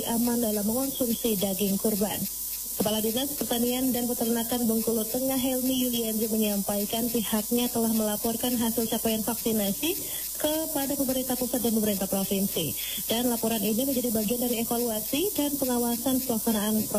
aman dalam mengonsumsi daging kurban. Kepala Dinas Pertanian dan Peternakan Bengkulu Tengah Helmi Yulianzi menyampaikan pihaknya telah melaporkan hasil capaian vaksinasi kepada pemerintah pusat dan pemerintah provinsi. Dan laporan ini menjadi bagian dari evaluasi dan pengawasan pelaksanaan